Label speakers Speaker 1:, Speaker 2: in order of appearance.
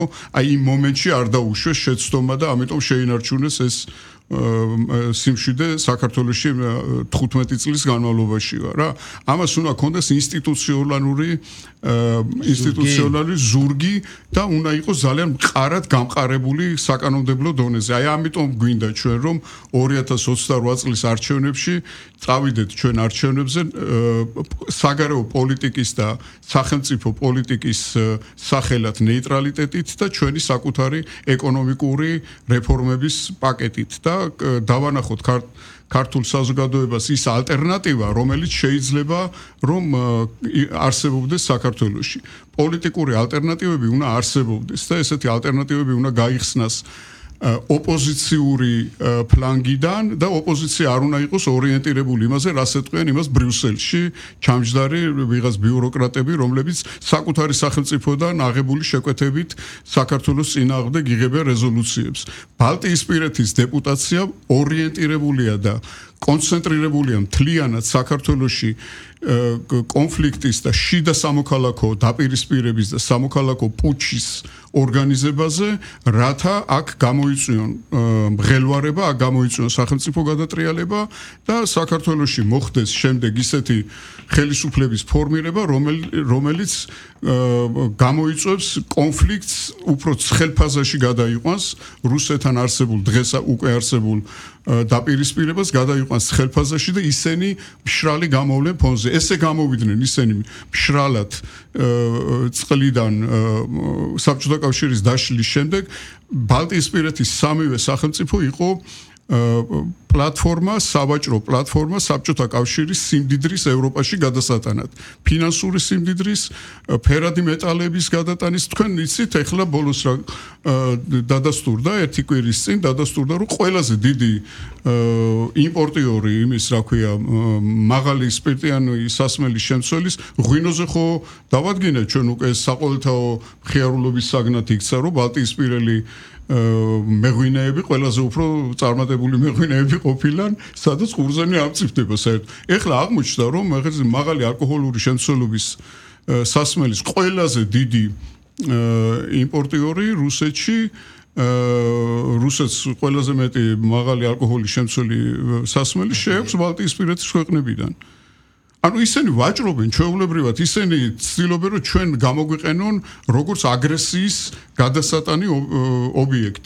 Speaker 1: აი იმ მომენტში არ დაუშვეს შეცდომა და ამიტომ შეინარჩუნეს ეს სიმშვიდე საქართველოში 15 წლის განმავლობაში რა. ამას უნდა კონდეს ინსტიტუციონალური ზურგი და უნდა იყოს ძალიან მყარად გამყარებული საკანონმდებლო დონეზე. აი ამიტომ გვინდა ჩვენ რომ 2028 წლის არჩევნებში წავიდეთ ჩვენ არჩევნებზე საგარეო პოლიტიკის და სახელმწიფო პოლიტიკის სახელად ნეიტრალიტეტით და ჩვენი საკუთარი ეკონომიკური რეფორმების პაკეტით და დავანახოთ ქართულ საზოგადოებას ის ალტერნატივა, რომელიც შეიძლება რომ არსებობდეს საქართველოში. პოლიტიკური ალტერნატივები უნდა არსებობდეს და ესეთი ალტერნატივები უნდა გაიხსნას ოპოზიციური ფლანგიდან და ოპოზიცია არ უნდა იყოს ორიენტირებული იმაზე, რაც ეტყვიან იმას ბრიუსელში ჩამჯდარი ვიღაც ბიუროკრატები, რომლებიც საკუთარი სახელმწიფოდან აღებული შეკვეთებით საქართველოს წინააღმდეგ იღებენ რეზოლუციებს. ბალტიისპირეთის დეპუტაცია ორიენტირებულია და კონცენტრირებულია მთლიანად საქართველოში კონფლიქტის და შიდა სამოქალაქო დაპირისპირების და სამოქალაქო პუჩის ორგანიზებაზე, რათა აქ გამოიწვიონ მღელვარება, აქ გამოიწვიონ სახელმწიფო გადატრიალება და საქართველოში მოხდეს შემდეგ ისეთი ხელისუფლების ფორმირება, რომელიც გამოიწვევს კონფლიქტს უფრო ცხელ ფაზაში გადაიყვანს რუსეთთან არსებულ დღეს უკვე არსებულ დაპირისპირებას გადაიყვანს ცხელ ფაზაში და ისინი მშრალი გამოვლენ ფონზე. ესე გამოვიდნენ ისინი მშრალად წყლიდან საბჭოთა კავშირის დაშლის შემდეგ ბალტიისპირეთის სამივე სახელმწიფო იყო პლატფორმა, სავაჭრო პლატფორმა საბჭოთა კავშირის სიმდიდრის ევროპაში გადასატანად. ფინანსური სიმდიდრის, ფერადი მეტალების გადატანის. თქვენ იცით, ეხლა ბოლოს რა დადასტურდა ერთი კვირის წინ დადასტურდა, რომ ყველაზე დიდი იმპორტიორი იმის, რა ქვია, მაღალი სპირტიანი სასმელის შემცველის ღვინოზე ხო დავადგინეთ ჩვენ უკვე საყოველთაო მხიარულობის საგნად იქცა, რომ ბალტიისპირელი მეღვინეები ყველაზე უფრო წარმატებული მეღვინეები ყოფილან, სადაც ყურძენი ამწიფდება საერთოდ. ეხლა აღმოჩნდა, რომ მაღალი ალკოჰოლური შემცველობის სასმელის ყველაზე დიდი იმპორტიორი რუსეთში რუსეთს ყველაზე მეტი მაღალი ალკოჰოლის შემცველი სასმელი შეაქვს ბალტიისპირეთის ქვეყნებიდან. ანუ ისინი ვაჭრობენ ჩვეულებრივად, ისინი ცდილობენ რომ ჩვენ გამოგვიყენონ როგორც აგრესიის გადასატანი ობიექტი.